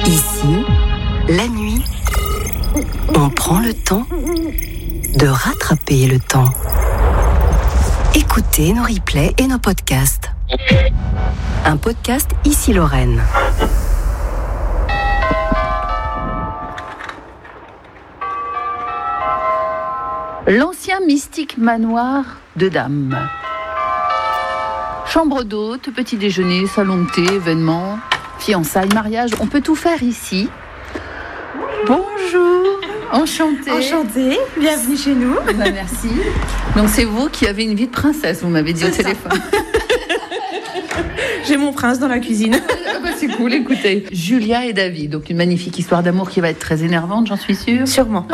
Ici, la nuit, on prend le temps de rattraper le temps. Écoutez nos replays et nos podcasts. Un podcast Ici Lorraine. L'ancien mystique manoir de dames. Chambre d'hôte, petit déjeuner, salon de thé, événements, fiançailles, mariage. On peut tout faire ici. Bonjour, enchantée. Enchantée, bienvenue chez nous. Ben, merci. Donc c'est vous qui avez une vie de princesse, vous m'avez dit au téléphone. J'ai mon prince dans la cuisine. Ah bah c'est cool, écoutez. Julia et David, donc une magnifique histoire d'amour qui va être très énervante, j'en suis sûre. Sûrement.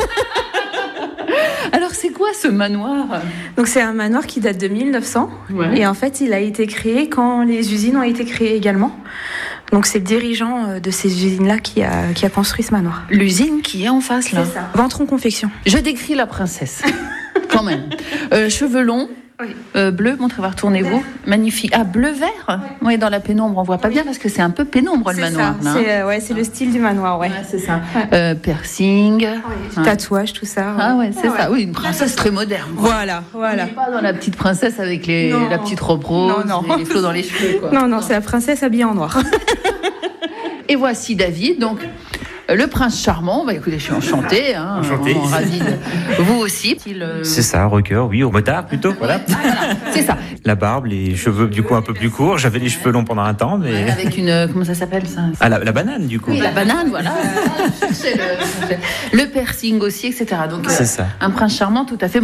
Alors c'est quoi ce manoir ? Donc c'est un manoir qui date de 1900. Ouais. Et en fait il a été créé quand les usines ont été créées également. Donc c'est le dirigeant de ces usines-là qui a construit ce manoir. L'usine qui est en face là. C'est ça. Ventron Confection. Je décris la princesse, quand même. Cheveux longs, Oui. bleu, montrez-moi, retournez-vous. Magnifique. Ah, bleu-vert ? Oui, dans la pénombre, on voit pas bien parce que c'est un peu pénombre le manoir. Ça. Là. C'est le style du manoir, ouais. Ouais, c'est ça. Ouais. Piercing. Oui. Tatouage, tout ça. Ah ouais, c'est ça. Oui, une princesse très moderne. Voilà. On n'est pas dans la petite princesse avec la petite robe rose et les flots dans les cheveux. Quoi. Non, c'est la princesse habillée en noir. Et voici David, donc le prince charmant. Bah écoutez, je suis enchantée. Enchanté. Ravie de... Vous aussi. C'est ça, rocker, oui, au motard plutôt, voilà. Voilà, c'est ça. La barbe, les cheveux du coup un peu plus courts. J'avais les cheveux longs pendant un temps, mais... Avec une... Comment ça s'appelle ça ? Ah, la banane du coup. Oui, la banane, voilà. Le piercing aussi, etc. Donc, C'est ça. Un prince charmant tout à fait